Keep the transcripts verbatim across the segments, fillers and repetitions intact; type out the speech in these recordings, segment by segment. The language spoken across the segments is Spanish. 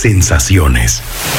sensaciones.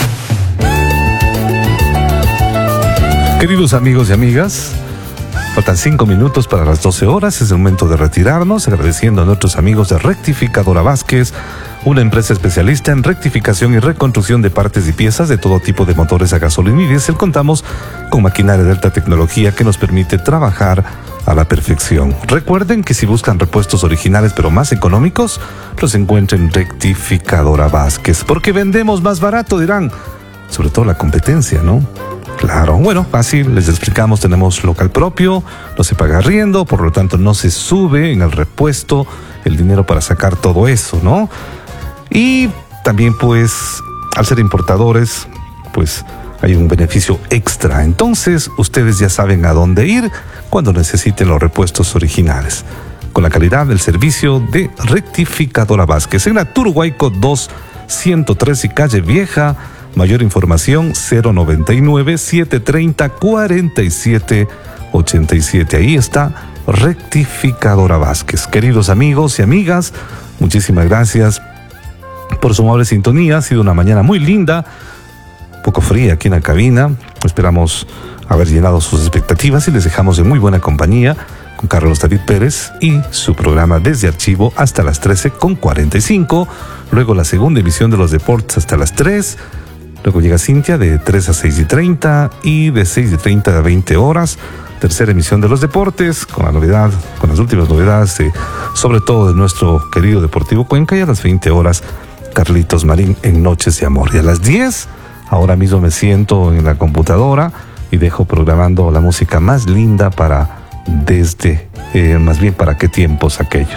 Queridos amigos y amigas, faltan cinco minutos para las doce horas, es el momento de retirarnos, agradeciendo a nuestros amigos de Rectificadora Vázquez, una empresa especialista en rectificación y reconstrucción de partes y piezas de todo tipo de motores a gasolina y diésel. Contamos con maquinaria de alta tecnología que nos permite trabajar a la perfección. Recuerden que si buscan repuestos originales pero más económicos, los encuentren en Rectificadora Vázquez, porque vendemos más barato, dirán, sobre todo la competencia, ¿no? Claro, bueno, fácil, les explicamos, tenemos local propio, no se paga arriendo, por lo tanto no se sube en el repuesto el dinero para sacar todo eso, ¿no? Y también pues, al ser importadores, pues hay un beneficio extra. Entonces, ustedes ya saben a dónde ir cuando necesiten los repuestos originales, con la calidad del servicio de Rectificadora Vázquez, en la Turuhuayco dos ciento tres y Calle Vieja. Mayor información cero noventa y nueve, setecientos treinta, cuarenta y siete ochenta y siete. Ahí está Rectificadora Vázquez. Queridos amigos y amigas, muchísimas gracias por su amable sintonía. Ha sido una mañana muy linda, un poco fría aquí en la cabina. Esperamos haber llenado sus expectativas y les dejamos en muy buena compañía con Carlos David Pérez y su programa Desde Archivo hasta las trece con cuarenta y cinco. Luego la segunda emisión de los deportes hasta las tres. Luego llega Cintia de tres a seis y treinta y de seis y treinta a veinte horas. Tercera emisión de los deportes con la novedad, con las últimas novedades, de, sobre todo de nuestro querido Deportivo Cuenca. Y a las veinte horas, Carlitos Marín en Noches de Amor. Y a las diez, ahora mismo me siento en la computadora y dejo programando la música más linda para desde, eh, más bien para qué tiempos aquellos.